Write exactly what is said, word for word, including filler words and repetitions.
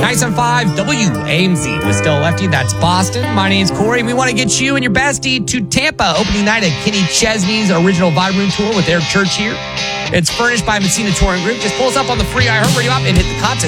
ninety-seven point five W A M Z with Still Lefty. That's Boston. My name's Corey. We want to get you and your bestie to Tampa. Opening night at Kenny Chesney's original Vibe Room Tour with Eric Church here. It's furnished by Messina Touring Group. Just pull us up on the free iHeartRadio app and hit the contest